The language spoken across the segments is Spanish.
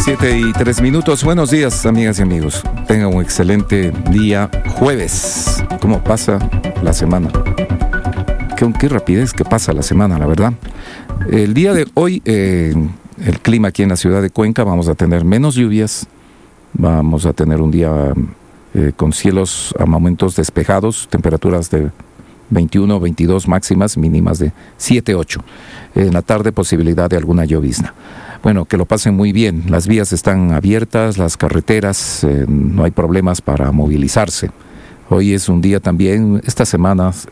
7:03. Buenos días, amigas y amigos. Tengan un excelente día jueves. ¿Cómo pasa la semana? Qué rapidez que pasa la semana, la verdad. El día de hoy, el clima aquí en la ciudad de Cuenca, vamos a tener menos lluvias. Vamos a tener un día con cielos a momentos despejados, temperaturas de 21, 22 máximas, mínimas de 7, 8. En la tarde, posibilidad de alguna llovizna. Bueno, que lo pasen muy bien. Las vías están abiertas, las carreteras, no hay problemas para movilizarse. Hoy es un día también, estas semanas,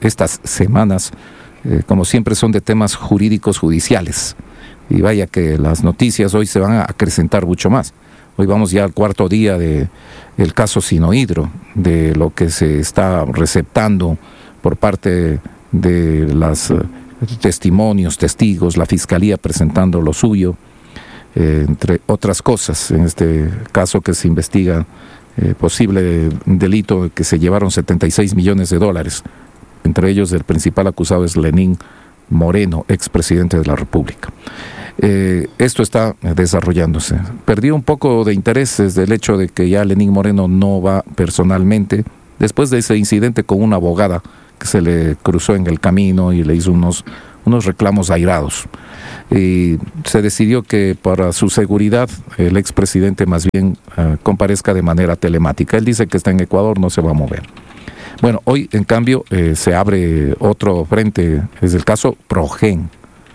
como siempre, son de temas jurídicos judiciales. Y vaya que las noticias hoy se van a acrecentar mucho más. Hoy vamos ya al cuarto día del caso Sinohydro, de lo que se está receptando por parte de los testimonios, testigos, la Fiscalía presentando lo suyo, entre otras cosas. En este caso que se investiga posible delito que se llevaron $76 millones, entre ellos el principal acusado es Lenín Moreno, expresidente de la República. Esto está desarrollándose. Perdió un poco de interés desde el hecho de que ya Lenín Moreno no va personalmente, después de ese incidente con una abogada que se le cruzó en el camino y le hizo unos reclamos airados. Y se decidió que para su seguridad el expresidente más bien comparezca de manera telemática. Él dice que está en Ecuador, no se va a mover. Bueno, hoy en cambio se abre otro frente, es el caso Progen.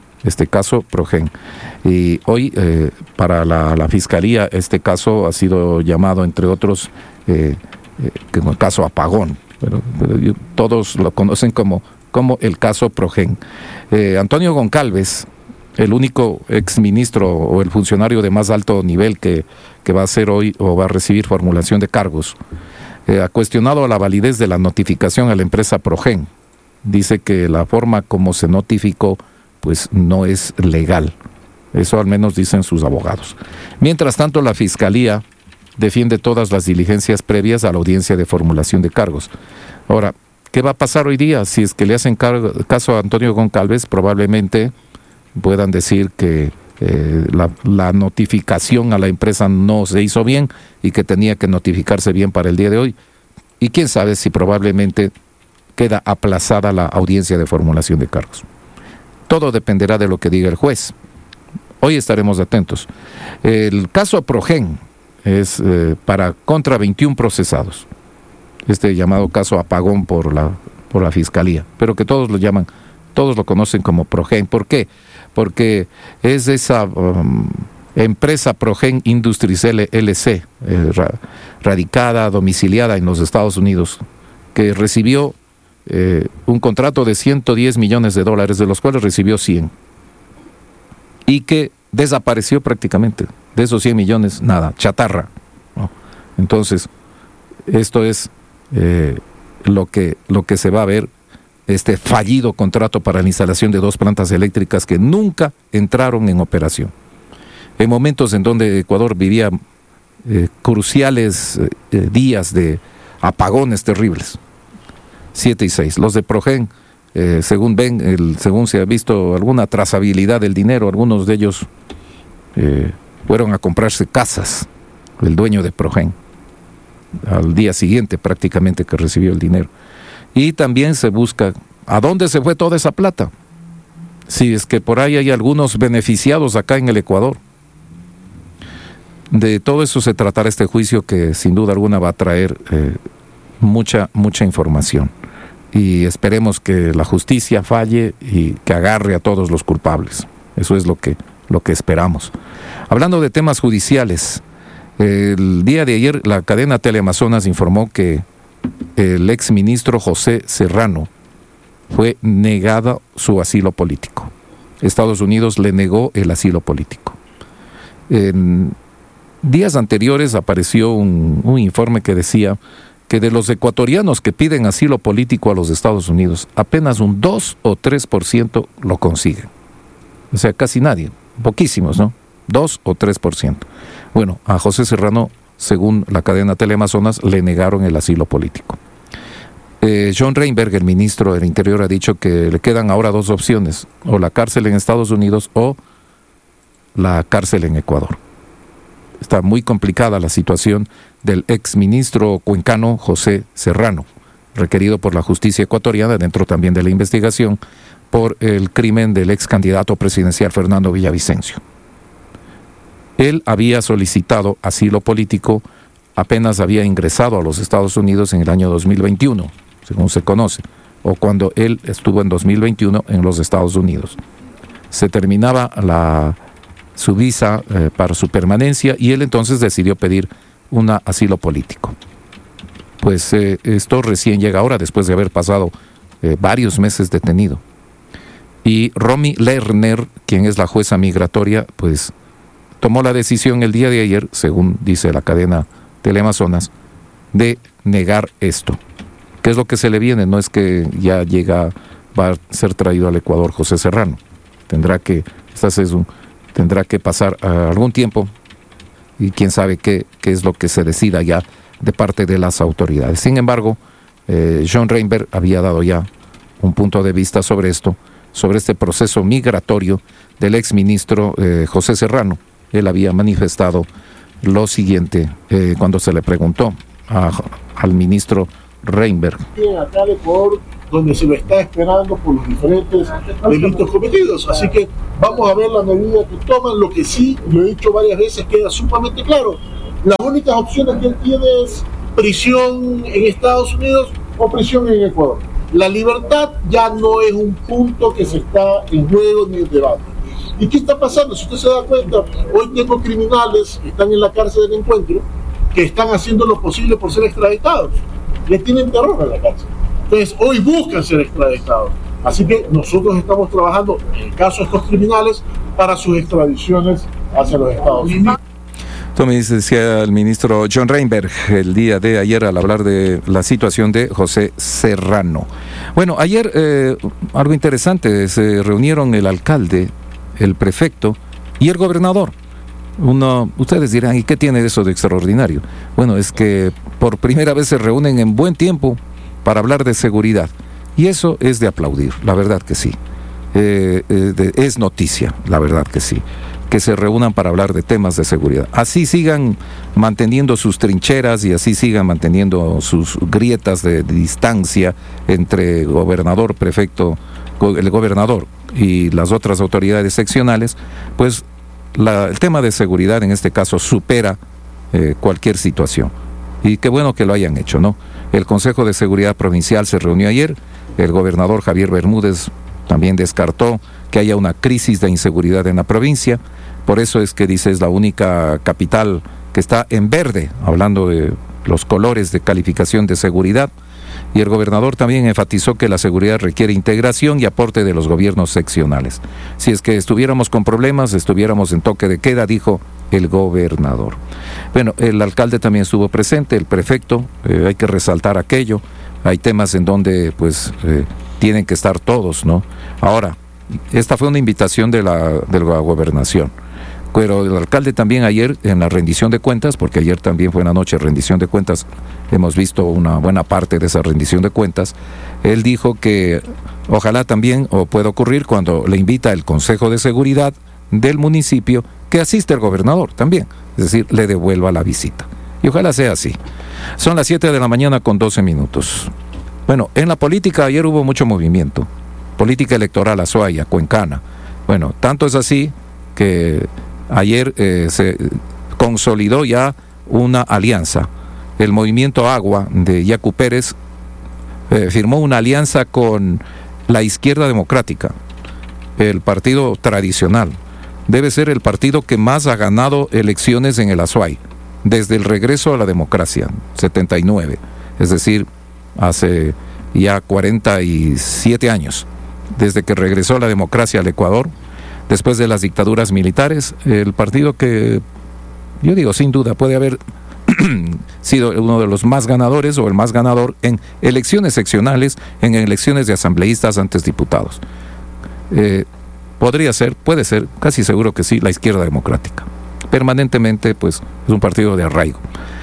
Y hoy para la Fiscalía este caso ha sido llamado, entre otros, como el caso Apagón. Pero todos lo conocen como el caso Progen. Antonio Goncalves, el único exministro o el funcionario de más alto nivel que va a hacer hoy o va a recibir formulación de cargos, ha cuestionado la validez de la notificación a la empresa Progen. Dice que la forma como se notificó pues no es legal. Eso al menos dicen sus abogados. Mientras tanto, la Fiscalía defiende todas las diligencias previas a la audiencia de formulación de cargos. Ahora, ¿qué va a pasar hoy día? Si es que le hacen caso a Antonio Goncalves, probablemente puedan decir que la notificación a la empresa no se hizo bien y que tenía que notificarse bien para el día de hoy. Y quién sabe si probablemente queda aplazada la audiencia de formulación de cargos. Todo dependerá de lo que diga el juez. Hoy estaremos atentos. El caso Progen es contra 21 procesados. Este llamado caso Apagón por la Fiscalía, pero que todos lo conocen como Progen. ¿Por qué? Porque es esa empresa Progen Industries LLC, radicada, domiciliada en los Estados Unidos, que recibió un contrato de $110 millones, de los cuales recibió 100, y que desapareció prácticamente. De esos 100 millones, nada, chatarra, ¿no? Entonces, esto es lo que se va a ver, este fallido contrato para la instalación de 2 plantas eléctricas que nunca entraron en operación. En momentos en donde Ecuador vivía cruciales días de apagones terribles. 7 y 6. Los de Progen, según se ha visto alguna trazabilidad del dinero, algunos de ellos fueron a comprarse casas, el dueño de Progen, al día siguiente prácticamente que recibió el dinero. Y también se busca a dónde se fue toda esa plata, si es que por ahí hay algunos beneficiados acá en el Ecuador. De todo eso se tratará este juicio, que sin duda alguna va a traer mucha información. Y esperemos que la justicia falle y que agarre a todos los culpables. Eso es lo que esperamos. Hablando de temas judiciales, el día de ayer la cadena Teleamazonas informó que el exministro José Serrano fue negado su asilo político. Estados Unidos le negó el asilo político. En días anteriores apareció un informe que decía que de los ecuatorianos que piden asilo político a los Estados Unidos, apenas un 2 o 3% lo consiguen. O sea, casi nadie, poquísimos, ¿no? 2 o 3%. Bueno, a José Serrano, según la cadena Teleamazonas, le negaron el asilo político. John Reinberg, el ministro del Interior, ha dicho que le quedan ahora 2 opciones, o la cárcel en Estados Unidos o la cárcel en Ecuador. está muy complicada la situación del exministro cuencano José Serrano, requerido por la justicia ecuatoriana, dentro también de la investigación, por el crimen del ex candidato presidencial Fernando Villavicencio. Él había solicitado asilo político, apenas había ingresado a los Estados Unidos en el año 2021, según se conoce, o cuando él estuvo en 2021 en los Estados Unidos. Se terminaba su visa para su permanencia y él entonces decidió pedir un asilo político. Pues esto recién llega ahora, después de haber pasado varios meses detenido. Y Romy Lerner, quien es la jueza migratoria, pues tomó la decisión el día de ayer, según dice la cadena Teleamazonas, de negar esto. ¿Qué es lo que se le viene? No es que ya va a ser traído al Ecuador José Serrano. Tendrá que pasar algún tiempo y quién sabe qué es lo que se decida ya de parte de las autoridades. Sin embargo, John Reinberg había dado ya un punto de vista sobre esto, sobre este proceso migratorio del exministro José Serrano. Él había manifestado lo siguiente cuando se le preguntó al ministro Reinberg. Acá de Ecuador, donde se lo está esperando por los diferentes delitos cometidos. Así que vamos a ver la medida que toman. Lo que sí, lo he dicho varias veces, queda sumamente claro. Las únicas opciones que él tiene es prisión en Estados Unidos o prisión en Ecuador. La libertad ya no es un punto que se está en juego ni en debate. ¿Y qué está pasando? Si usted se da cuenta, hoy tengo criminales que están en la cárcel del Encuentro que están haciendo lo posible por ser extraditados. Les tienen terror en la cárcel. Entonces, hoy buscan ser extraditados. Así que nosotros estamos trabajando, en el caso de estos criminales, para sus extradiciones hacia los Estados Unidos. Entonces decía el ministro John Reinberg el día de ayer al hablar de la situación de José Serrano. Bueno, ayer algo interesante, se reunieron el alcalde, el prefecto y el gobernador. Ustedes dirán, ¿y qué tiene eso de extraordinario? Bueno, es que por primera vez se reúnen en buen tiempo para hablar de seguridad. Y eso es de aplaudir, la verdad que sí. Es noticia, la verdad que sí, que se reúnan para hablar de temas de seguridad. Así sigan manteniendo sus trincheras y así sigan manteniendo sus grietas de distancia entre gobernador, prefecto, el gobernador y las otras autoridades seccionales, pues el tema de seguridad en este caso supera cualquier situación. Y qué bueno que lo hayan hecho, ¿no? El Consejo de Seguridad Provincial se reunió ayer, el gobernador Javier Bermúdez también descartó que haya una crisis de inseguridad en la provincia, por eso es que dice es la única capital que está en verde, hablando de los colores de calificación de seguridad, y el gobernador también enfatizó que la seguridad requiere integración y aporte de los gobiernos seccionales. Si es que estuviéramos con problemas, estuviéramos en toque de queda, dijo el gobernador. Bueno, el alcalde también estuvo presente, el prefecto, hay que resaltar aquello, hay temas en donde pues tienen que estar todos, ¿no? Ahora, esta fue una invitación de la gobernación, pero el alcalde también ayer en la rendición de cuentas, porque ayer también fue una noche de rendición de cuentas, hemos visto una buena parte de esa rendición de cuentas, él dijo que ojalá también, o pueda ocurrir cuando le invita el Consejo de Seguridad del municipio, que asiste el gobernador también, es decir, le devuelva la visita. Y ojalá sea así. Son las 7 de la mañana con 12 minutos. Bueno, en la política ayer hubo mucho movimiento. Política electoral Azuaya, Cuencana. Bueno, tanto es así que ayer se consolidó ya una alianza. El Movimiento Agua de Yacu Pérez firmó una alianza con la Izquierda Democrática, el partido tradicional. Debe ser el partido que más ha ganado elecciones en el Azuay, desde el regreso a la democracia, 79, es decir, hace ya 47 años, desde que regresó la democracia al Ecuador, después de las dictaduras militares, el partido que, yo digo, sin duda, puede haber sido uno de los más ganadores o el más ganador en elecciones seccionales, en elecciones de asambleístas antes diputados. Podría ser, puede ser, casi seguro que sí, la Izquierda Democrática. Permanentemente, pues, es un partido de arraigo.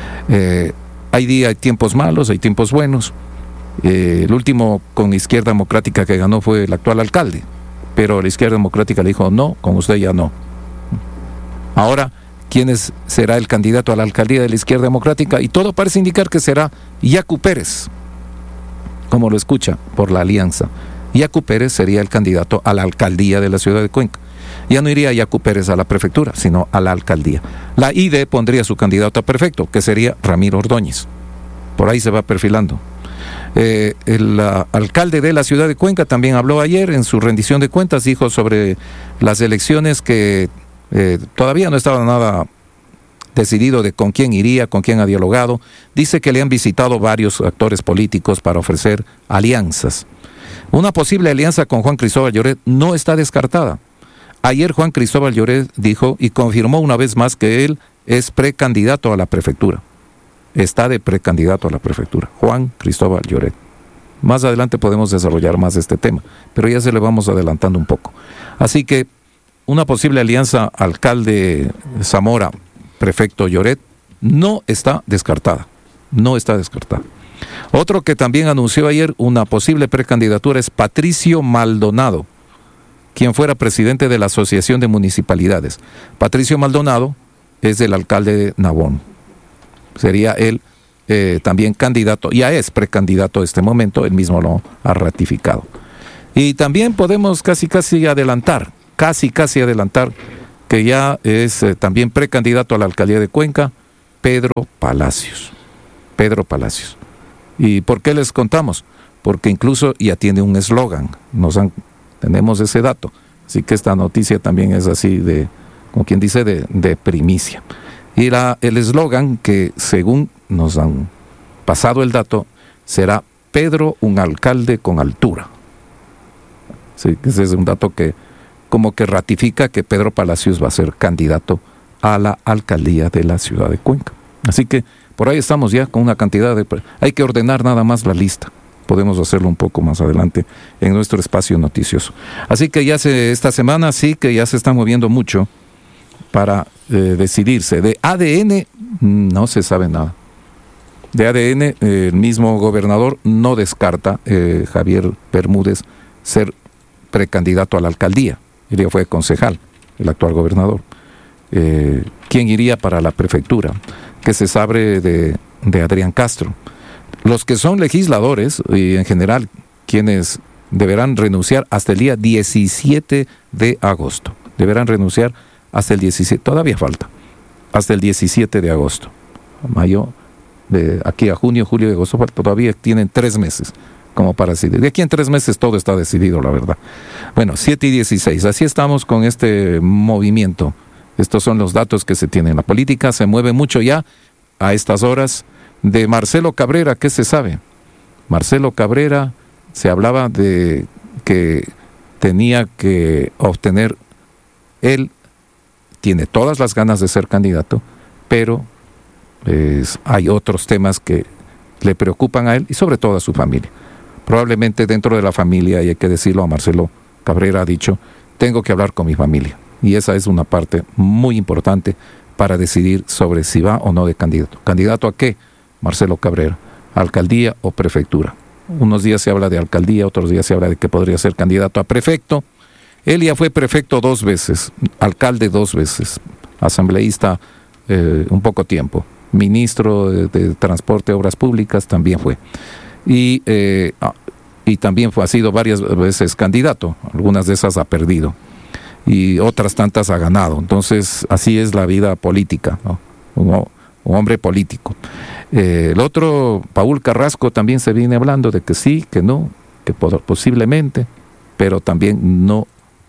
Hay tiempos malos, hay tiempos buenos. El último con Izquierda Democrática que ganó fue el actual alcalde, pero la Izquierda Democrática le dijo, no, con usted ya no. Ahora quién será el candidato a la alcaldía de la Izquierda Democrática, y todo parece indicar que será Yacu Pérez, como lo escucha, por la alianza. Yacu Pérez sería el candidato a la alcaldía de la ciudad de Cuenca. Ya no iría Yacu Pérez a la prefectura, sino a la alcaldía. La ID pondría su candidato a prefecto, que sería Ramiro Ordóñez. Por ahí se va perfilando. El alcalde de la ciudad de Cuenca también habló ayer en su rendición de cuentas, dijo sobre las elecciones que todavía no estaba nada decidido de con quién iría, con quién ha dialogado. Dice que le han visitado varios actores políticos para ofrecer alianzas. Una posible alianza con Juan Cristóbal Lloret no está descartada. Ayer Juan Cristóbal Lloret dijo y confirmó una vez más que él es precandidato a la prefectura. Está de precandidato a la prefectura, Juan Cristóbal Lloret. Más adelante podemos desarrollar más este tema, pero ya se le vamos adelantando un poco. Así que una posible alianza alcalde Zamora, prefecto Lloret, no está descartada. No está descartada. Otro que también anunció ayer una posible precandidatura es Patricio Maldonado, quien fuera presidente de la Asociación de Municipalidades. Patricio Maldonado es el alcalde de Nabón. Sería él también candidato, ya es precandidato en este momento, él mismo lo ha ratificado. Y también podemos casi adelantar que ya es también precandidato a la alcaldía de Cuenca, Pedro Palacios. ¿Y por qué les contamos? Porque incluso ya tiene un eslogan, tenemos ese dato, así que esta noticia también es así como quien dice, de primicia. Y el eslogan que según nos han pasado el dato será Pedro, un alcalde con altura. Sí, ese es un dato que como que ratifica que Pedro Palacios va a ser candidato a la alcaldía de la ciudad de Cuenca. Así que por ahí estamos ya con una cantidad de... Hay que ordenar nada más la lista. Podemos hacerlo un poco más adelante en nuestro espacio noticioso. Así que esta semana sí que ya se está moviendo mucho para decidirse. De ADN no se sabe nada. De ADN, el mismo gobernador no descarta, Javier Bermúdez, ser precandidato a la alcaldía. Él ya fue concejal, el actual gobernador. ¿Quién iría para la prefectura? ¿Qué se sabe de Adrián Castro? Los que son legisladores y en general quienes deberán renunciar hasta el día 17 de agosto. Deberán renunciar hasta el 17, todavía falta, hasta el 17 de agosto. Mayo, de aquí a junio, julio y agosto, todavía tienen 3 meses como para decidir. De aquí en 3 meses todo está decidido, la verdad. Bueno, 7 y 16, así estamos con este movimiento. Estos son los datos que se tienen. La política se mueve mucho ya a estas horas. De Marcelo Cabrera, ¿qué se sabe? Marcelo Cabrera, se hablaba de que tenía que obtener, él tiene todas las ganas de ser candidato, pero hay otros temas que le preocupan a él y sobre todo a su familia. Probablemente dentro de la familia, y hay que decirlo, a Marcelo Cabrera ha dicho, tengo que hablar con mi familia. Y esa es una parte muy importante para decidir sobre si va o no de candidato. ¿Candidato a qué? Marcelo Cabrera, alcaldía o prefectura. Unos días se habla de alcaldía, otros días se habla de que podría ser candidato a prefecto. Él ya fue prefecto 2 veces, alcalde 2 veces, asambleísta un poco tiempo, ministro de Transporte y Obras Públicas también fue. Y también ha sido varias veces candidato, algunas de esas ha perdido y otras tantas ha ganado. Entonces así es la vida política, ¿no? Un hombre político. El otro, Paul Carrasco, también se viene hablando de que sí, que no, que posiblemente, pero también no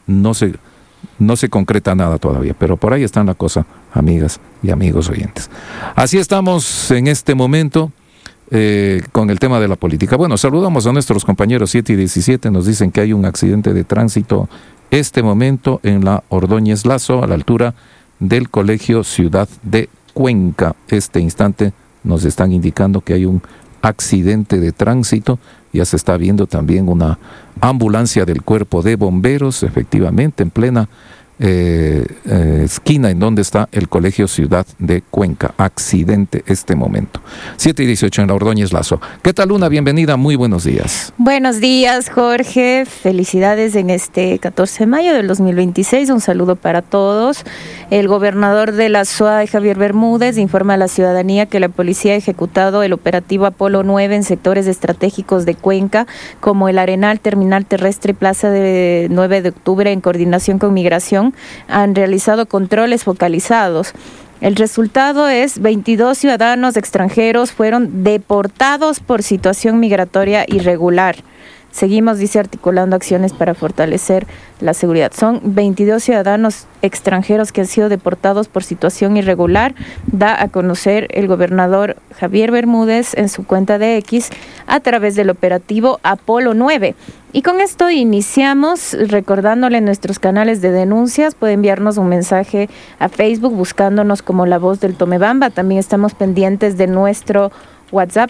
se concreta nada todavía. Pero por ahí está la cosa, amigas y amigos oyentes. Así estamos en este momento con el tema de la política. Bueno, saludamos a nuestros compañeros 7 y 17, nos dicen que hay un accidente de tránsito este momento en la Ordóñez Lazo, a la altura del Colegio Ciudad de Cuenca. Este instante nos están indicando que hay un accidente de tránsito. Ya se está viendo también una ambulancia del Cuerpo de Bomberos, efectivamente, en plena esquina en donde está el Colegio Ciudad de Cuenca. Accidente este momento. 7:18 en la Ordóñez Lazo. ¿Qué tal, Luna? Bienvenida, muy buenos días. Buenos días, Jorge. Felicidades en este 14 de mayo del 2026. Un saludo para todos. El gobernador de la SUA, Javier Bermúdez, informa a la ciudadanía que la policía ha ejecutado el operativo Apolo 9 en sectores estratégicos de Cuenca, como el Arenal, Terminal Terrestre y Plaza de 9 de Octubre, en coordinación con Migración. Han realizado controles focalizados. El resultado es 22 ciudadanos extranjeros fueron deportados por situación migratoria irregular. Seguimos, dice, articulando acciones para fortalecer la seguridad. Son 22 ciudadanos extranjeros que han sido deportados por situación irregular, da a conocer el gobernador Javier Bermúdez en su cuenta de X a través del operativo Apolo 9. Y con esto iniciamos recordándole nuestros canales de denuncias. Puede enviarnos un mensaje a Facebook buscándonos como La Voz del Tomebamba. También estamos pendientes de nuestro WhatsApp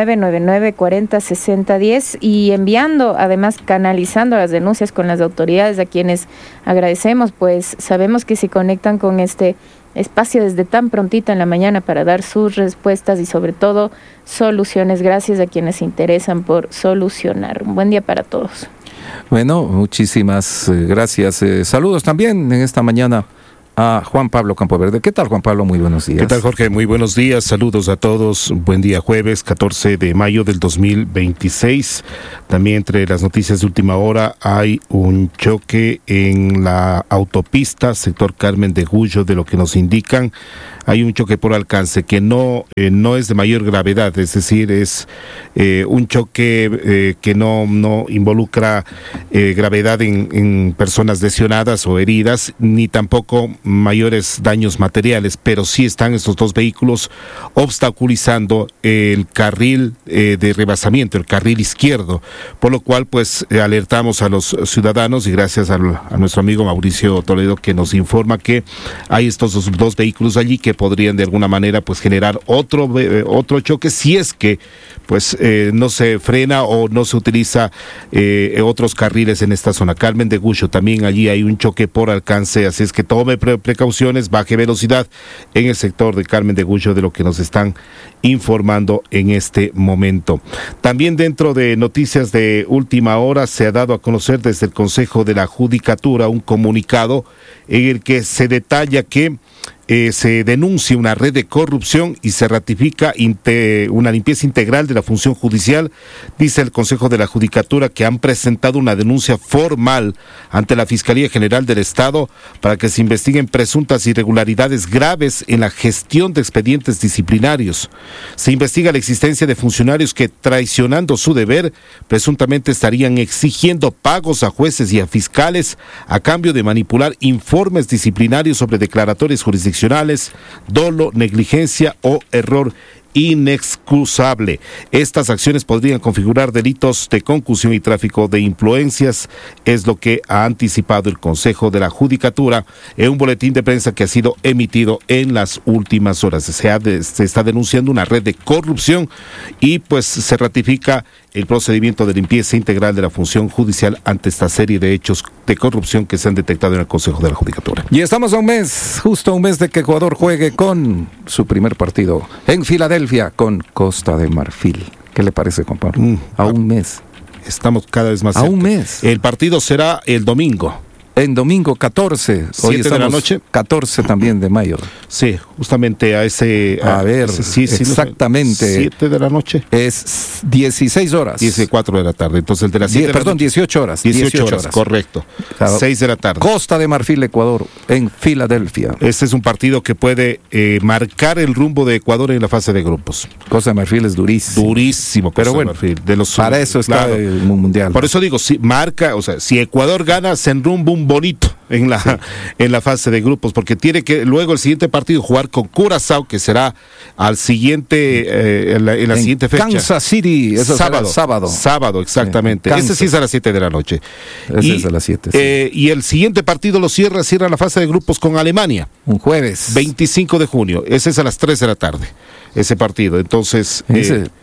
0999406010 y enviando, además canalizando las denuncias con las autoridades, a quienes agradecemos, pues sabemos que se conectan con este espacio desde tan prontito en la mañana para dar sus respuestas y sobre todo soluciones. Gracias a quienes se interesan por solucionar. Un buen día para todos. Bueno, muchísimas gracias. Saludos también en esta mañana a Juan Pablo Campoverde. ¿Qué tal, Juan Pablo? Muy buenos días. ¿Qué tal, Jorge? Muy buenos días. Saludos a todos. Buen día, jueves 14 de mayo del 2026. También entre las noticias de última hora hay un choque en la autopista, sector Carmen de Gullo, de lo que nos indican. Hay un choque por alcance que no es de mayor gravedad, es decir, es un choque que no involucra gravedad en personas lesionadas o heridas, ni tampoco mayores daños materiales, pero sí están estos dos vehículos obstaculizando el carril de rebasamiento, el carril izquierdo, por lo cual pues alertamos a los ciudadanos y gracias a nuestro amigo Mauricio Toledo que nos informa que hay estos dos vehículos allí que podrían de alguna manera pues generar otro choque si es que pues no se frena o no se utiliza otros carriles en esta zona. Carmen de Gullo, también allí hay un choque por alcance, así es que tome precauciones, baje velocidad en el sector de Carmen de Gullo, de lo que nos están informando en este momento. También dentro de noticias de última hora se ha dado a conocer desde el Consejo de la Judicatura un comunicado en el que se detalla que se denuncia una red de corrupción y se ratifica una limpieza integral de la función judicial. Dice el Consejo de la Judicatura que han presentado una denuncia formal ante la Fiscalía General del Estado para que se investiguen presuntas irregularidades graves en la gestión de expedientes disciplinarios. Se investiga la existencia de funcionarios que, traicionando su deber, presuntamente estarían exigiendo pagos a jueces y a fiscales a cambio de manipular informes disciplinarios sobre declaratorias jurisdiccionales, dolo, negligencia o error inexcusable. Estas acciones podrían configurar delitos de concusión y tráfico de influencias, es lo que ha anticipado el Consejo de la Judicatura en un boletín de prensa que ha sido emitido en las últimas horas. Se está denunciando una red de corrupción y pues se ratifica el procedimiento de limpieza integral de la función judicial ante esta serie de hechos de corrupción que se han detectado en el Consejo de la Judicatura. Y estamos a un mes, justo a un mes de que Ecuador juegue con su primer partido en Filadelfia con Costa de Marfil. ¿Qué le parece, compadre? A un mes. Estamos cada vez más cerca. A un mes. El partido será el domingo. En domingo 14. Hoy 7 de la noche. 14 también de mayo. Sí, justamente a ese... sí, exactamente. 7 de la noche. Es 16 horas. 14 de la tarde. Entonces el de las 7 de la noche. 18 horas. 18 horas, correcto. 6 de la tarde. Costa de Marfil, Ecuador, en Filadelfia. Este es un partido que puede marcar el rumbo de Ecuador en la fase de grupos. Costa de Marfil es durísimo. Durísimo, pero bueno, para eso está el mundial. Por eso digo, si marca, o sea, si Ecuador gana, se enrumba un bonito en la fase de grupos, porque tiene que luego el siguiente partido jugar con Curazao, que será al siguiente en la siguiente fecha. Kansas City, eso sábado. Sábado, exactamente. Sí, ese sí es a las 7 de la noche. Ese es a las 7. Sí. Y el siguiente partido lo cierra la fase de grupos con Alemania. Un jueves. 25 de junio. Ese es a las 3 de la tarde, ese partido. Entonces...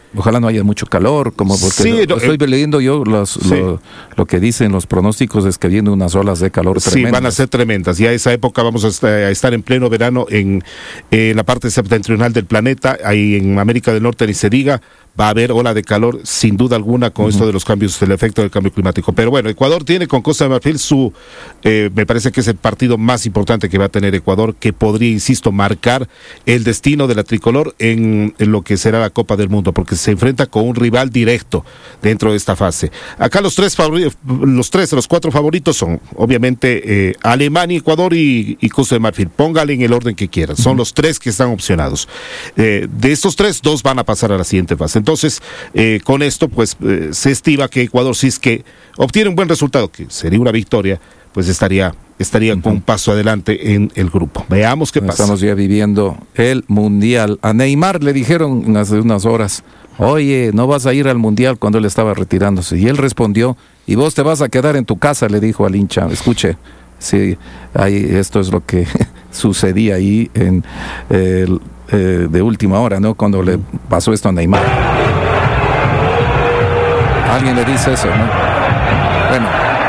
Ojalá no haya mucho calor, como porque Sí, estoy leyendo yo lo que dicen los pronósticos es que vienen unas olas de calor tremendas. Sí, van a ser tremendas. Ya a esa época vamos a estar en pleno verano en la parte septentrional del planeta, ahí en América del Norte ni se diga. Va a haber ola de calor, sin duda alguna, con esto de los cambios, del efecto del cambio climático. Pero bueno, Ecuador tiene con Costa de Marfil me parece que es el partido más importante que va a tener Ecuador, que podría, insisto, marcar el destino de la tricolor en lo que será la Copa del Mundo, porque se enfrenta con un rival directo dentro de esta fase. Acá los cuatro favoritos son, obviamente, Alemania, Ecuador y Costa de Marfil. Póngale en el orden que quieran. Son los tres que están opcionados. De estos tres, dos van a pasar a la siguiente fase. Entonces, con esto, pues, se estima que Ecuador, si es que obtiene un buen resultado, que sería una victoria, pues estaría con un paso adelante en el grupo. Veamos qué pasa. Estamos ya viviendo el Mundial. A Neymar le dijeron hace unas horas, oye, no vas a ir al Mundial, cuando él estaba retirándose. Y él respondió, y vos te vas a quedar en tu casa, le dijo al hincha. Escuche, sí, esto es lo que sucedía ahí en de última hora, ¿no? Cuando le pasó esto a Neymar. Alguien le dice eso, ¿no? Bueno,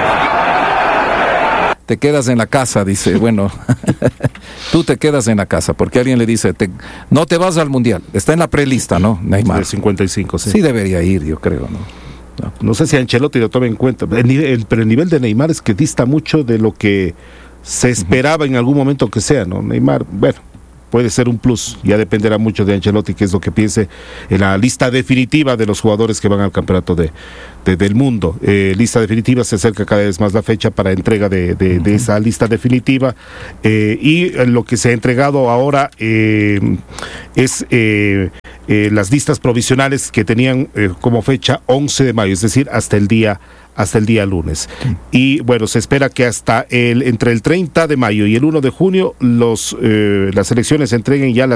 te quedas en la casa, dice, bueno, tú te quedas en la casa, porque alguien le dice, no te vas al Mundial, está en la prelista, ¿no? Neymar. De 55, sí. Sí debería ir, yo creo, ¿no? No sé si Ancelotti lo toma en cuenta, pero el nivel de Neymar es que dista mucho de lo que se esperaba en algún momento que sea, ¿no? Neymar, bueno, puede ser un plus, ya dependerá mucho de Ancelotti, que es lo que piense en la lista definitiva de los jugadores que van al campeonato del mundo. Lista definitiva, se acerca cada vez más la fecha para entrega de esa lista definitiva, y lo que se ha entregado ahora es las listas provisionales que tenían como fecha 11 de mayo, es decir, hasta el día lunes. Y bueno, se espera que entre el 30 de mayo y el 1 de junio las elecciones entreguen ya